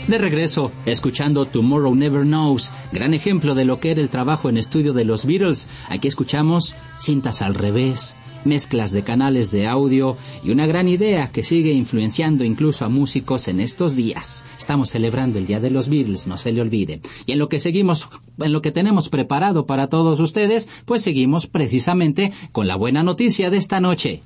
De regreso, escuchando Tomorrow Never Knows, gran ejemplo de lo que era el trabajo en estudio de los Beatles. Aquí escuchamos cintas al revés, mezclas de canales de audio y una gran idea que sigue influenciando incluso a músicos en estos días. Estamos celebrando el Día de los Beatles, no se le olvide. Y en lo que tenemos preparado para todos ustedes, pues seguimos precisamente con la buena noticia de esta noche.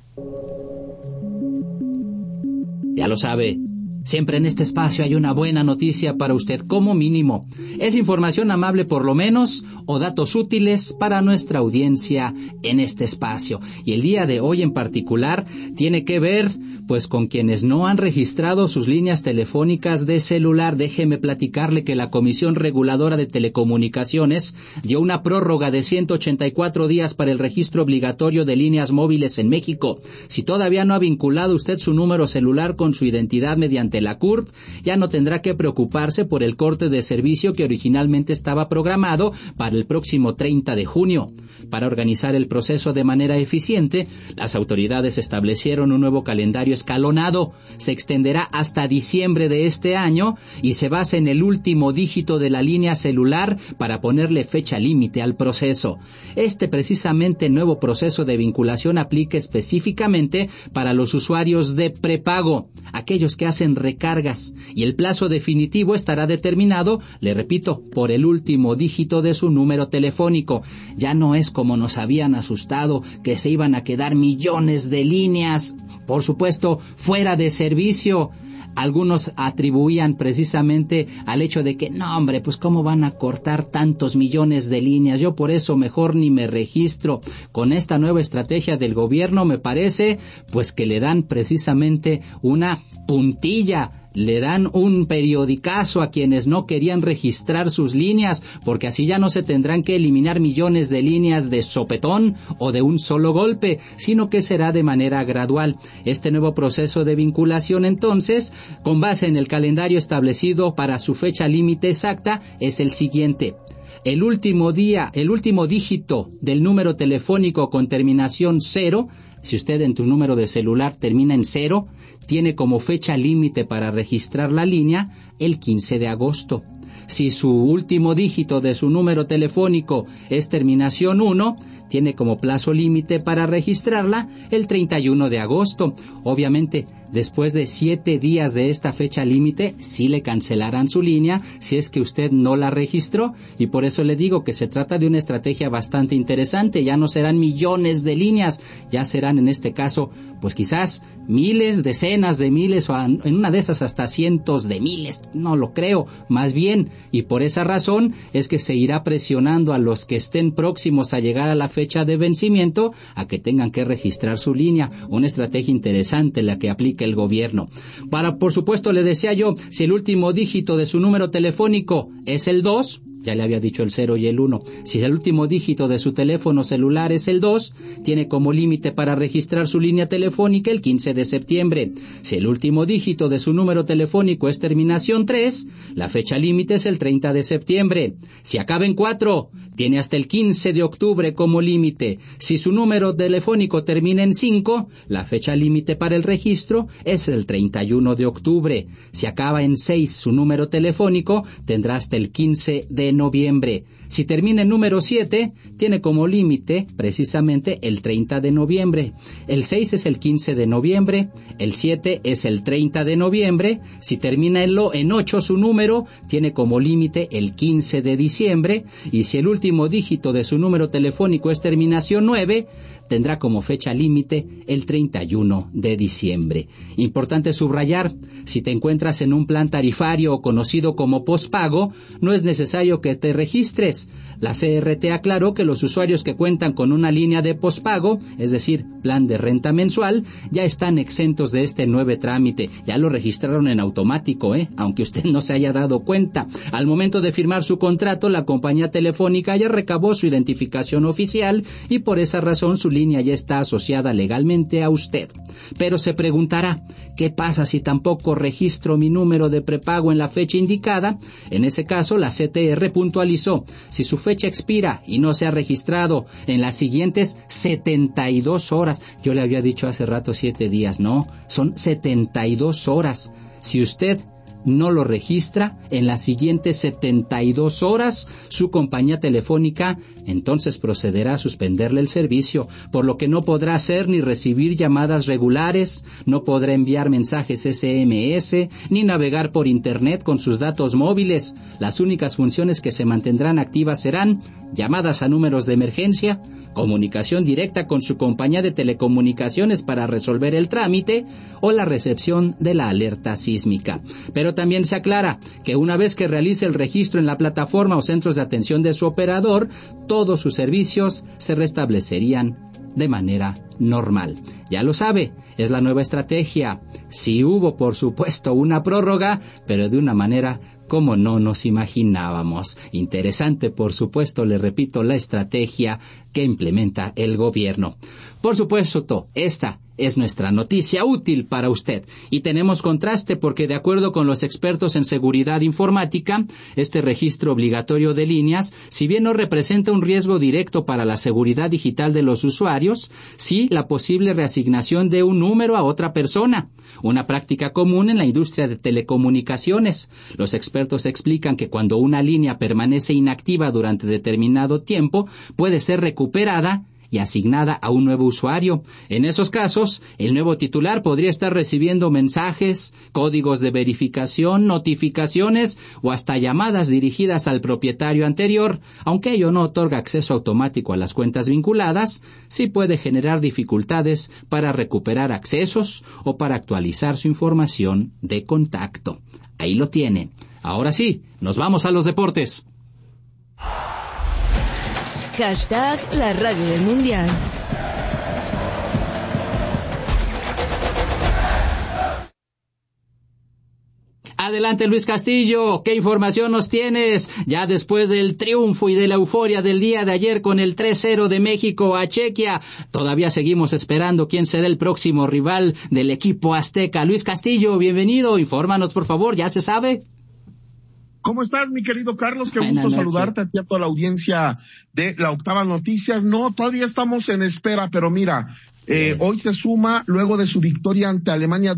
Ya lo sabe, siempre en este espacio hay una buena noticia para usted, como mínimo. Es información amable por lo menos, o datos útiles para nuestra audiencia en este espacio. Y el día de hoy en particular tiene que ver, pues, con quienes no han registrado sus líneas telefónicas de celular. Déjeme platicarle que la Comisión Reguladora de Telecomunicaciones dio una prórroga de 184 días para el registro obligatorio de líneas móviles en México. Si todavía no ha vinculado usted su número celular con su identidad mediante la CURP, ya no tendrá que preocuparse por el corte de servicio que originalmente estaba programado para el próximo 30 de junio. Para organizar el proceso de manera eficiente, las autoridades establecieron un nuevo calendario escalonado. Se extenderá hasta diciembre de este año y se basa en el último dígito de la línea celular para ponerle fecha límite al proceso. Este precisamente nuevo proceso de vinculación aplica específicamente para los usuarios de prepago, aquellos que hacen recargas, y el plazo definitivo estará determinado, le repito, por el último dígito de su número telefónico. Ya no es como nos habían asustado, que se iban a quedar millones de líneas, por supuesto, fuera de servicio. Algunos atribuían precisamente al hecho de que, no hombre, pues cómo van a cortar tantos millones de líneas, yo por eso mejor ni me registro. Con esta nueva estrategia del gobierno me parece pues que le dan precisamente una puntilla, le dan un periodicazo a quienes no querían registrar sus líneas, porque así ya no se tendrán que eliminar millones de líneas de sopetón o de un solo golpe, sino que será de manera gradual. Este nuevo proceso de vinculación, entonces, con base en el calendario establecido para su fecha límite exacta, es el siguiente. El último dígito del número telefónico con terminación 0, si usted en tu número de celular termina en 0, tiene como fecha límite para registrar la línea el 15 de agosto. Si su último dígito de su número telefónico es terminación 1, tiene como plazo límite para registrarla el 31 de agosto. Obviamente, después de 7 días de esta fecha límite, sí le cancelarán su línea si es que usted no la registró, y por eso le digo que se trata de una estrategia bastante interesante. Ya no serán millones de líneas, ya serán en este caso, pues quizás miles, decenas de miles, o en una de esas hasta cientos de miles, no lo creo, más bien, y por esa razón es que se irá presionando a los que estén próximos a llegar a la fecha de vencimiento a que tengan que registrar su línea. Una estrategia interesante la que aplica el gobierno. Por supuesto, le decía yo, si el último dígito de su número telefónico es el 2, ya le había dicho el 0 y el 1. Si el último dígito de su teléfono celular es el 2, tiene como límite para registrar su línea telefónica el 15 de septiembre. Si el último dígito de su número telefónico es terminación 3, la fecha límite es el 30 de septiembre. Si acaba en 4, tiene hasta el 15 de octubre como límite. Si su número telefónico termina en 5, la fecha límite para el registro es el 31 de octubre. Si acaba en 6 su número telefónico, tendrá hasta el 15 de noviembre. Si termina en número 7, tiene como límite precisamente el 30 de noviembre. El 6 es el 15 de noviembre, el 7 es el 30 de noviembre. Si termina en 8 su número, tiene como límite el 15 de diciembre. Y si el último dígito de su número telefónico es terminación 9, tendrá como fecha límite el 31 de diciembre. Importante subrayar, si te encuentras en un plan tarifario conocido como postpago, no es necesario que te registres. La CRT aclaró que los usuarios que cuentan con una línea de postpago, es decir, plan de renta mensual, ya están exentos de este nuevo trámite. Ya lo registraron en automático, aunque usted no se haya dado cuenta. Al momento de firmar su contrato, la compañía telefónica ya recabó su identificación oficial y por esa razón su línea ya está asociada legalmente a usted. Pero se preguntará, ¿qué pasa si tampoco registro mi número de prepago en la fecha indicada? En ese caso, la CTR puntualizó, si su fecha expira y no se ha registrado en las siguientes 72 horas, yo le había dicho hace rato 7 días, no, son 72 horas. Si usted no lo registra en las siguientes 72 horas, su compañía telefónica entonces procederá a suspenderle el servicio, por lo que no podrá hacer ni recibir llamadas regulares, no podrá enviar mensajes SMS, ni navegar por Internet con sus datos móviles. Las únicas funciones que se mantendrán activas serán llamadas a números de emergencia, comunicación directa con su compañía de telecomunicaciones para resolver el trámite o la recepción de la alerta sísmica. Pero también se aclara que una vez que realice el registro en la plataforma o centros de atención de su operador, todos sus servicios se restablecerían de manera normal. Ya lo sabe, es la nueva estrategia. Sí hubo, por supuesto, una prórroga, pero de una manera como no nos imaginábamos. Interesante, por supuesto, le repito, la estrategia que implementa el gobierno. Por supuesto, esta es nuestra noticia útil para usted. Y tenemos contraste porque, de acuerdo con los expertos en seguridad informática, este registro obligatorio de líneas, si bien no representa un riesgo directo para la seguridad digital de los usuarios, sí la posible reasignación de un número a otra persona, una práctica común en la industria de telecomunicaciones. Los expertos explican que cuando una línea permanece inactiva durante determinado tiempo, puede ser recuperada y asignada a un nuevo usuario. En esos casos, el nuevo titular podría estar recibiendo mensajes, códigos de verificación, notificaciones o hasta llamadas dirigidas al propietario anterior. Aunque ello no otorga acceso automático a las cuentas vinculadas, sí puede generar dificultades para recuperar accesos o para actualizar su información de contacto. Ahí lo tiene. Ahora sí, nos vamos a los deportes. Hashtag la radio del mundial. Adelante, Luis Castillo, ¿qué información nos tienes? Ya después del triunfo y de la euforia del día de ayer con el 3-0 de México a Chequia, todavía seguimos esperando quién será el próximo rival del equipo azteca. Luis Castillo, bienvenido, infórmanos por favor, ¿ya se sabe? ¿Cómo estás, mi querido Carlos? Qué gusto saludarte a ti, a toda la audiencia de La Octava Noticias. No, todavía estamos en espera, pero mira, hoy se suma, luego de su victoria ante Alemania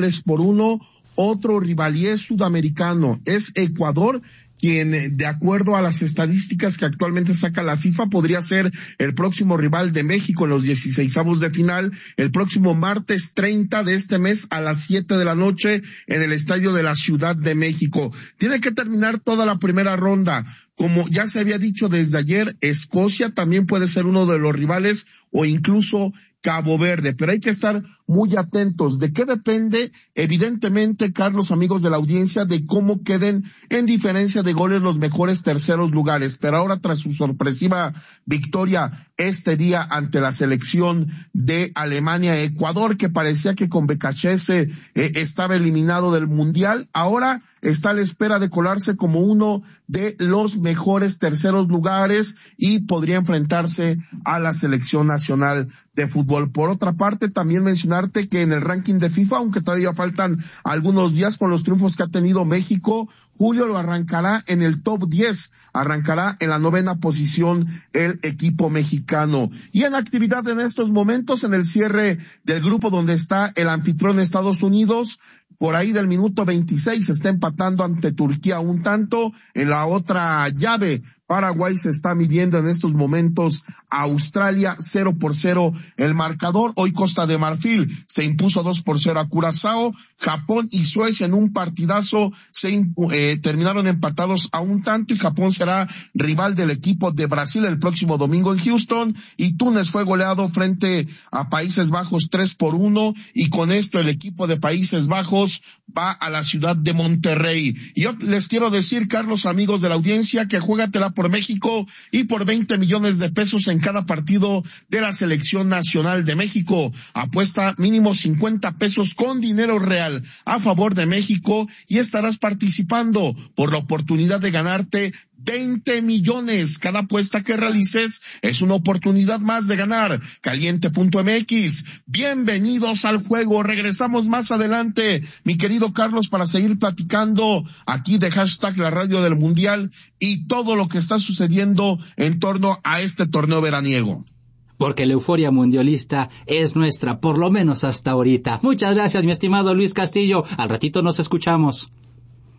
2-1, otro rivalier sudamericano. Es Ecuador, quien, de acuerdo a las estadísticas que actualmente saca la FIFA, podría ser el próximo rival de México en los 16avos de final, el próximo martes 30 de este mes a las 7 de la noche en el estadio de la Ciudad de México. Tiene que terminar toda la primera ronda. Como ya se había dicho desde ayer, Escocia también puede ser uno de los rivales o incluso Cabo Verde, pero hay que estar muy atentos. ¿De qué depende? Evidentemente, Carlos, amigos de la audiencia, de cómo queden en diferencia de goles los mejores terceros lugares. Pero ahora, tras su sorpresiva victoria este día ante la selección de Alemania-Ecuador, que parecía que con Becachese estaba eliminado del Mundial, ahora está a la espera de colarse como uno de los mejores terceros lugares y podría enfrentarse a la selección nacional de fútbol. Por otra parte, también mencionarte que en el ranking de FIFA, aunque todavía faltan algunos días con los triunfos que ha tenido México, julio lo arrancará en el top 10, arrancará en la 9ª posición el equipo mexicano. Y en actividad en estos momentos, en el cierre del grupo donde está el anfitrión de Estados Unidos, por ahí del minuto 26 se está empatando ante Turquía un tanto. En la otra llave, Paraguay se está midiendo en estos momentos a Australia 0-0 el marcador. Hoy Costa de Marfil se impuso 2-0 a Curazao. Japón y Suecia en un partidazo terminaron empatados a un tanto y Japón será rival del equipo de Brasil el próximo domingo en Houston. Y Túnez fue goleado frente a Países Bajos 3-1 y con esto el equipo de Países Bajos va a la ciudad de Monterrey. Y yo les quiero decir, Carlos, amigos de la audiencia, que juégatela por México y por 20 millones de pesos en cada partido de la selección nacional de México. Apuesta mínimo 50 pesos con dinero real a favor de México y estarás participando por la oportunidad de ganarte 20 millones. Cada apuesta que realices es una oportunidad más de ganar. Caliente.mx. Bienvenidos al juego. Regresamos más adelante, mi querido Carlos, para seguir platicando aquí de hashtag la radio del mundial y todo lo que está sucediendo en torno a este torneo veraniego. Porque la euforia mundialista es nuestra, por lo menos hasta ahorita. Muchas gracias, mi estimado Luis Castillo. Al ratito nos escuchamos.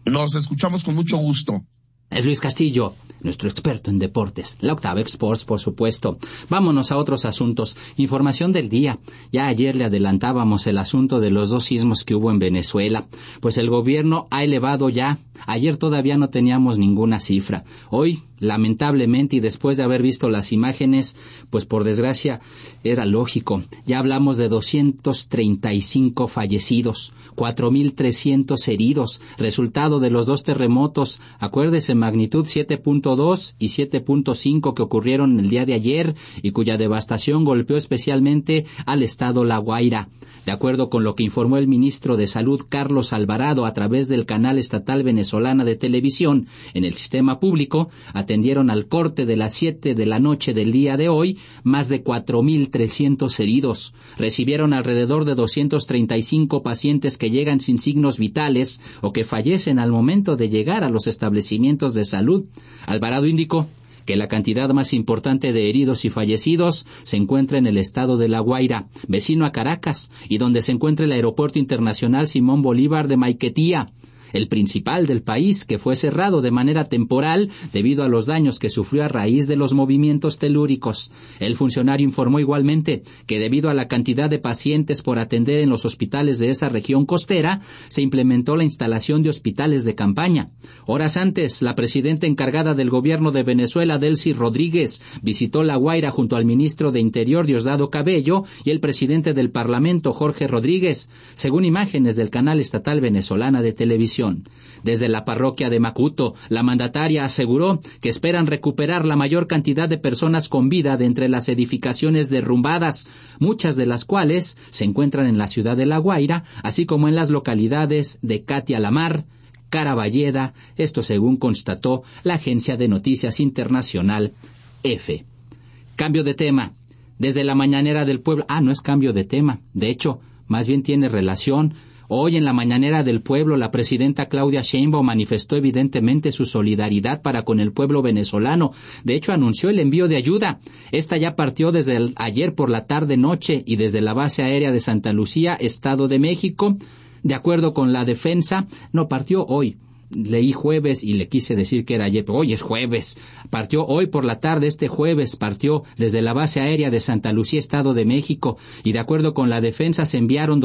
Nos escuchamos con mucho gusto. Es Luis Castillo, nuestro experto en deportes. La Octava Sports, por supuesto. Vámonos a otros asuntos. Información del día. Ya ayer le adelantábamos el asunto de los 2 sismos que hubo en Venezuela. Pues el gobierno ha elevado ya. Ayer todavía no teníamos ninguna cifra. Hoy, lamentablemente, y después de haber visto las imágenes, pues por desgracia, era lógico. Ya hablamos de 235 fallecidos, 4,300 heridos, resultado de los 2 terremotos, acuérdese, magnitud 7.2 y 7.5 que ocurrieron el día de ayer y cuya devastación golpeó especialmente al estado La Guaira. De acuerdo con lo que informó el ministro de Salud, Carlos Alvarado, a través del canal estatal venezolana de televisión, en el sistema público, atendieron al corte de las 7 de la noche del día de hoy más de 4,300 heridos. Recibieron alrededor de 235 pacientes que llegan sin signos vitales o que fallecen al momento de llegar a los establecimientos de salud. Alvarado indicó que la cantidad más importante de heridos y fallecidos se encuentra en el estado de La Guaira, vecino a Caracas, y donde se encuentra el Aeropuerto Internacional Simón Bolívar de Maiquetía, el principal del país, que fue cerrado de manera temporal debido a los daños que sufrió a raíz de los movimientos telúricos. El funcionario informó igualmente que debido a la cantidad de pacientes por atender en los hospitales de esa región costera, se implementó la instalación de hospitales de campaña. Horas antes, la presidenta encargada del gobierno de Venezuela, Delcy Rodríguez, visitó La Guaira junto al ministro de Interior, Diosdado Cabello, y el presidente del Parlamento, Jorge Rodríguez, según imágenes del canal estatal venezolana de televisión. Desde la parroquia de Macuto, la mandataria aseguró que esperan recuperar la mayor cantidad de personas con vida de entre las edificaciones derrumbadas, muchas de las cuales se encuentran en la ciudad de La Guaira, así como en las localidades de Catia la Mar, Caraballeda, esto según constató la agencia de noticias internacional EFE. Cambio de tema. Desde la mañanera del pueblo... no es cambio de tema, de hecho, más bien tiene relación. Hoy en la mañanera del pueblo, la presidenta Claudia Sheinbaum manifestó evidentemente su solidaridad para con el pueblo venezolano. De hecho, anunció el envío de ayuda. Esta ya partió desde ayer por la tarde-noche y desde la base aérea de Santa Lucía, Estado de México. De acuerdo con la defensa, no partió hoy. Leí jueves y le quise decir que era ayer, pero hoy es jueves. Partió hoy por la tarde, este jueves, partió desde la base aérea de Santa Lucía, Estado de México, y de acuerdo con la defensa se enviaron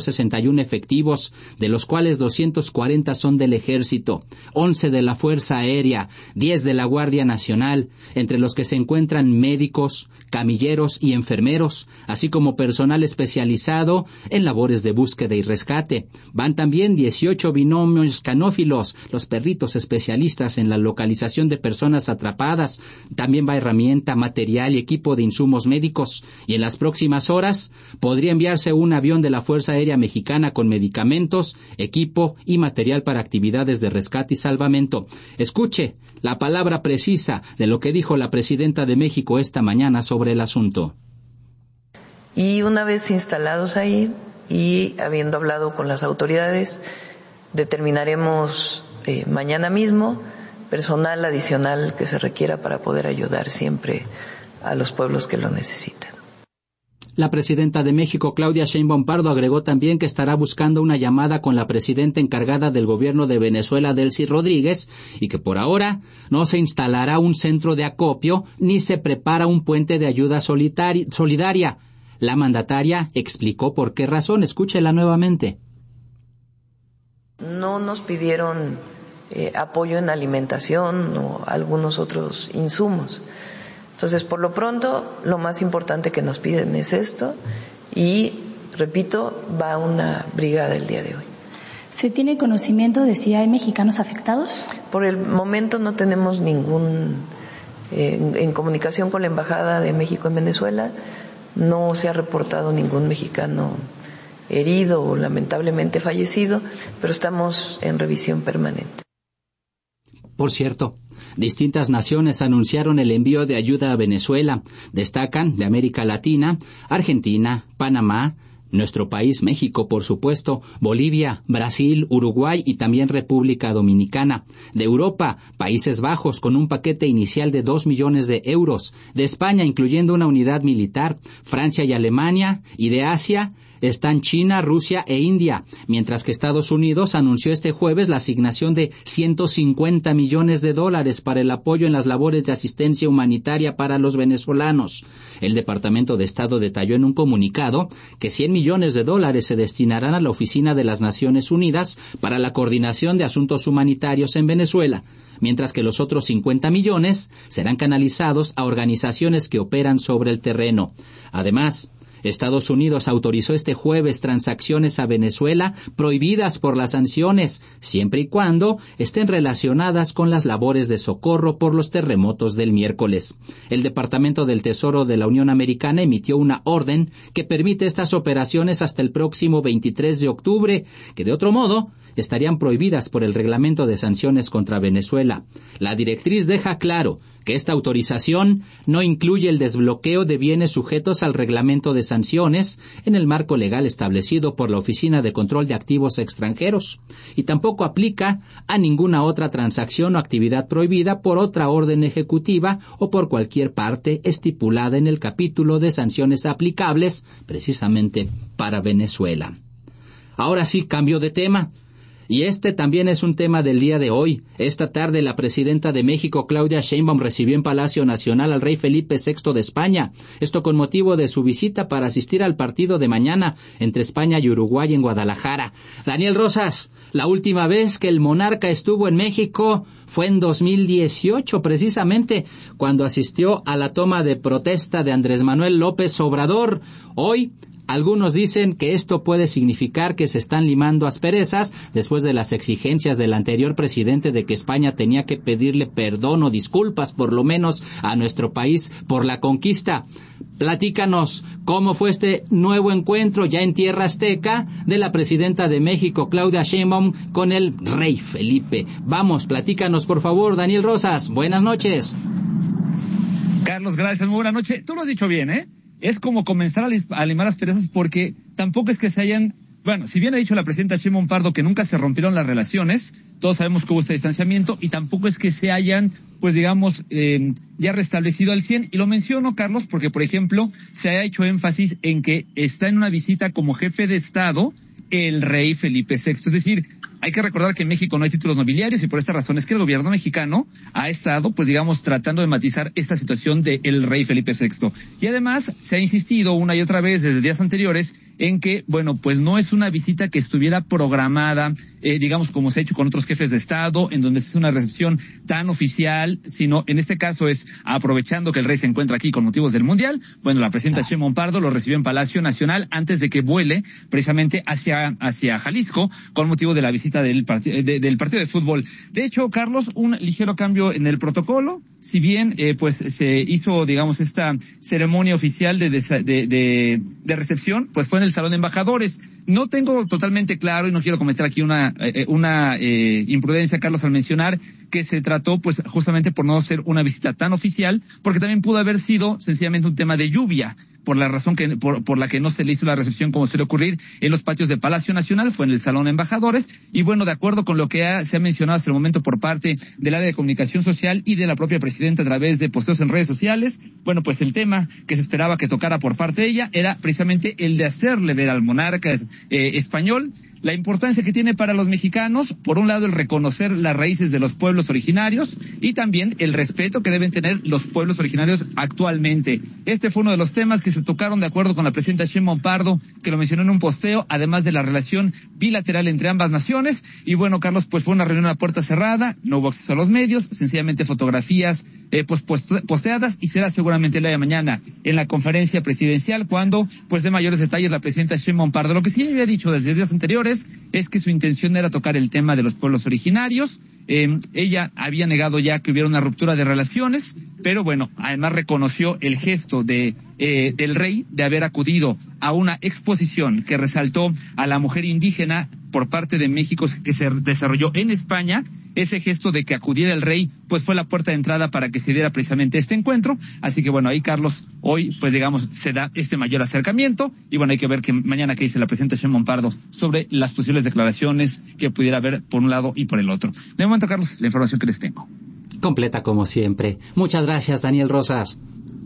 261 efectivos, de los cuales 240 son del Ejército, 11 de la Fuerza Aérea, 10 de la Guardia Nacional, entre los que se encuentran médicos, camilleros y enfermeros, así como personal especializado en labores de búsqueda y rescate. Van también 18 binomios canófilos, los perritos especialistas en la localización de personas atrapadas. También va herramienta, material y equipo de insumos médicos. Y en las próximas horas podría enviarse un avión de la Fuerza Aérea Mexicana con medicamentos, equipo y material para actividades de rescate y salvamento. Escuche la palabra precisa de lo que dijo la presidenta de México esta mañana sobre el asunto. Y una vez instalados ahí y habiendo hablado con las autoridades, determinaremos mañana mismo personal adicional que se requiera para poder ayudar siempre a los pueblos que lo necesitan. La presidenta de México, Claudia Sheinbaum Pardo, agregó también que estará buscando una llamada con la presidenta encargada del gobierno de Venezuela, Delcy Rodríguez, y que por ahora no se instalará un centro de acopio ni se prepara un puente de ayuda solidaria. La mandataria explicó por qué razón. Escúchela nuevamente. No nos pidieron apoyo en alimentación o algunos otros insumos. Entonces, por lo pronto, lo más importante que nos piden es esto y, repito, va una brigada el día de hoy. ¿Se tiene conocimiento de si hay mexicanos afectados? Por el momento no tenemos ningún... en comunicación con la Embajada de México en Venezuela, no se ha reportado ningún mexicano herido o lamentablemente fallecido, pero estamos en revisión permanente. Por cierto, distintas naciones anunciaron el envío de ayuda a Venezuela. Destacan de América Latina, Argentina, Panamá, nuestro país, México, por supuesto, Bolivia, Brasil, Uruguay y también República Dominicana. De Europa, Países Bajos, con un paquete inicial de 2 millones de euros. De España, incluyendo una unidad militar. Francia y Alemania. Y de Asia, están China, Rusia e India, mientras que Estados Unidos anunció este jueves la asignación de $150 millones para el apoyo en las labores de asistencia humanitaria para los venezolanos. El Departamento de Estado detalló en un comunicado que $100 millones se destinarán a la Oficina de las Naciones Unidas para la coordinación de asuntos humanitarios en Venezuela, mientras que los otros 50 millones serán canalizados a organizaciones que operan sobre el terreno. Además, Estados Unidos autorizó este jueves transacciones a Venezuela prohibidas por las sanciones, siempre y cuando estén relacionadas con las labores de socorro por los terremotos del miércoles. El Departamento del Tesoro de la Unión Americana emitió una orden que permite estas operaciones hasta el próximo 23 de octubre, que de otro modo estarían prohibidas por el Reglamento de Sanciones contra Venezuela. La directriz deja claro que esta autorización no incluye el desbloqueo de bienes sujetos al Reglamento de Sanciones en el marco legal establecido por la Oficina de Control de Activos Extranjeros, y tampoco aplica a ninguna otra transacción o actividad prohibida por otra orden ejecutiva o por cualquier parte estipulada en el capítulo de sanciones aplicables precisamente para Venezuela. Ahora sí, cambio de tema. Y este también es un tema del día de hoy. Esta tarde la presidenta de México, Claudia Sheinbaum, recibió en Palacio Nacional al rey Felipe VI de España. Esto con motivo de su visita para asistir al partido de mañana entre España y Uruguay en Guadalajara. Daniel Rosas, la última vez que el monarca estuvo en México fue en 2018, precisamente, cuando asistió a la toma de protesta de Andrés Manuel López Obrador. Hoy, algunos dicen que esto puede significar que se están limando asperezas después de las exigencias del anterior presidente de que España tenía que pedirle perdón o disculpas, por lo menos, a nuestro país por la conquista. Platícanos cómo fue este nuevo encuentro ya en tierra azteca de la presidenta de México, Claudia Sheinbaum, con el rey Felipe. Vamos, platícanos, por favor, Daniel Rosas. Buenas noches. Carlos, gracias. Muy buena noche. Tú lo has dicho bien, ¿eh? Es como comenzar a limar las perezas, porque tampoco es que se hayan... Bueno, si bien ha dicho la presidenta Sheinbaum Pardo que nunca se rompieron las relaciones, todos sabemos que hubo este distanciamiento, y tampoco es que se hayan, pues digamos, ya restablecido al 100. Y lo menciono, Carlos, porque, por ejemplo, se ha hecho énfasis en que está en una visita como jefe de Estado el rey Felipe VI. Es decir, hay que recordar que en México no hay títulos nobiliarios, y por esta razón es que el gobierno mexicano ha estado, pues digamos, tratando de matizar esta situación del rey Felipe VI. Y además se ha insistido una y otra vez desde días anteriores en que, bueno, pues no es una visita que estuviera programada, digamos, como se ha hecho con otros jefes de Estado, en donde es una recepción tan oficial, sino en este caso es aprovechando que el rey se encuentra aquí con motivos del Mundial. Bueno, la presidenta Sheinbaum Pardo lo recibió en Palacio Nacional antes de que vuele precisamente hacia Jalisco con motivo de la visita del partido de fútbol. De hecho, Carlos, un ligero cambio en el protocolo. Si bien pues se hizo, digamos, esta ceremonia oficial de recepción, pues fue en el Salón de Embajadores. No tengo totalmente claro, y no quiero cometer aquí una imprudencia, Carlos, al mencionar que se trató, pues, justamente por no ser una visita tan oficial, porque también pudo haber sido sencillamente un tema de lluvia, por la razón que por la que no se le hizo la recepción como suele ocurrir en los patios de Palacio Nacional, fue en el Salón de Embajadores. Y bueno, de acuerdo con lo que se ha mencionado hasta el momento por parte del área de comunicación social y de la propia presidenta a través de posteos en redes sociales, bueno, pues el tema que se esperaba que tocara por parte de ella era precisamente el de hacerle ver al monarca español la importancia que tiene para los mexicanos, por un lado, el reconocer las raíces de los pueblos originarios, y también el respeto que deben tener los pueblos originarios actualmente. Este fue uno de los temas que se tocaron de acuerdo con la presidenta Sheinbaum Pardo, que lo mencionó en un posteo, además de la relación bilateral entre ambas naciones. Y bueno, Carlos, pues fue una reunión a puerta cerrada, no hubo acceso a los medios, sencillamente fotografías posteadas, y será seguramente el día de mañana en la conferencia presidencial cuando pues dé mayores detalles la presidenta Sheinbaum Pardo. Lo que sí había dicho desde días anteriores es que su intención era tocar el tema de los pueblos originarios. Ella había negado ya que hubiera una ruptura de relaciones, pero bueno, además reconoció el gesto del rey de haber acudido a una exposición que resaltó a la mujer indígena por parte de México que se desarrolló en España. Ese gesto de que acudiera el rey, pues fue la puerta de entrada para que se diera precisamente este encuentro. Así que bueno, ahí, Carlos, hoy, pues digamos, se da este mayor acercamiento. Y bueno, hay que ver que mañana qué dice la presidenta Sheinbaum Pardo sobre las posibles declaraciones que pudiera haber por un lado y por el otro. De momento, Carlos, la información que les tengo. Completa como siempre. Muchas gracias, Daniel Rosas.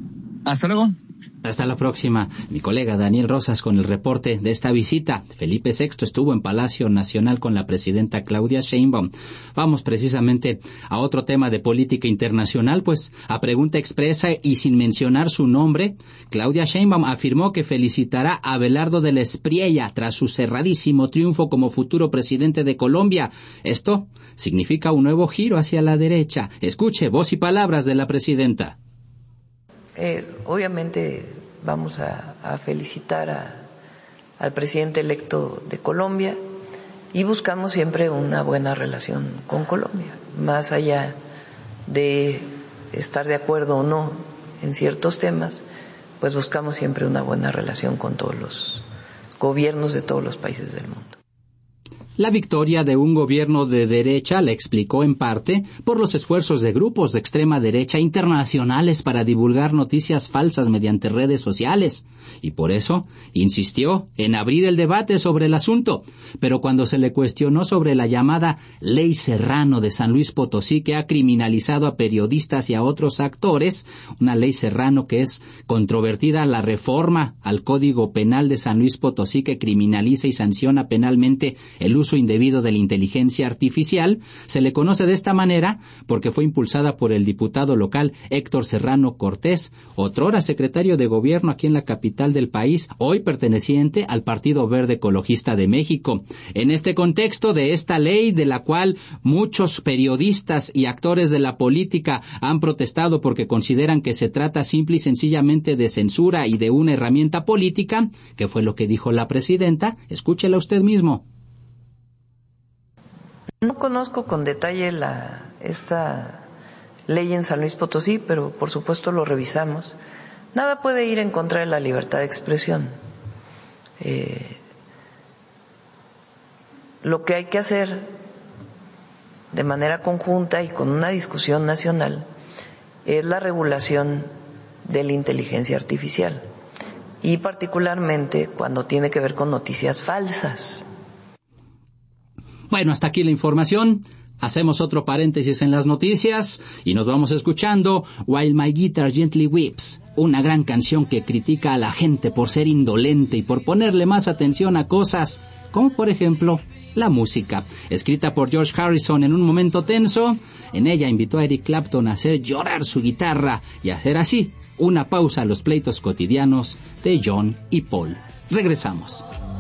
Hasta luego. Hasta la próxima. Mi colega Daniel Rosas con el reporte de esta visita. Felipe VI estuvo en Palacio Nacional con la presidenta Claudia Sheinbaum. Vamos precisamente a otro tema de política internacional, pues a pregunta expresa y sin mencionar su nombre, Claudia Sheinbaum afirmó que felicitará a Abelardo de la Espriella tras su cerradísimo triunfo como futuro presidente de Colombia. Esto significa un nuevo giro hacia la derecha. Escuche voz y palabras de la presidenta. Obviamente vamos a felicitar al presidente electo de Colombia y buscamos siempre una buena relación con Colombia, más allá de estar de acuerdo o no en ciertos temas, pues buscamos siempre una buena relación con todos los gobiernos de todos los países del mundo. La victoria de un gobierno de derecha la explicó en parte por los esfuerzos de grupos de extrema derecha internacionales para divulgar noticias falsas mediante redes sociales, y por eso insistió en abrir el debate sobre el asunto. Pero cuando se le cuestionó sobre la llamada Ley Serrano de San Luis Potosí, que ha criminalizado a periodistas y a otros actores, una Ley Serrano que es controvertida, la reforma al Código Penal de San Luis Potosí que criminaliza y sanciona penalmente el uso indebido de la inteligencia artificial, se le conoce de esta manera porque fue impulsada por el diputado local Héctor Serrano Cortés, otrora secretario de gobierno aquí en la capital del país, hoy perteneciente al Partido Verde Ecologista de México. En este contexto de esta ley, de la cual muchos periodistas y actores de la política han protestado porque consideran que se trata simple y sencillamente de censura y de una herramienta política, ¿qué fue lo que dijo la presidenta? Escúchela usted mismo. No conozco con detalle esta ley en San Luis Potosí, pero por supuesto lo revisamos. Nada puede ir en contra de la libertad de expresión. Lo que hay que hacer de manera conjunta y con una discusión nacional es la regulación de la inteligencia artificial, y particularmente cuando tiene que ver con noticias falsas. Bueno, hasta aquí la información. Hacemos otro paréntesis en las noticias y nos vamos escuchando While My Guitar Gently Weeps, una gran canción que critica a la gente por ser indolente y por ponerle más atención a cosas como, por ejemplo, la música. Escrita por George Harrison en un momento tenso, en ella invitó a Eric Clapton a hacer llorar su guitarra y hacer así una pausa a los pleitos cotidianos de John y Paul. Regresamos.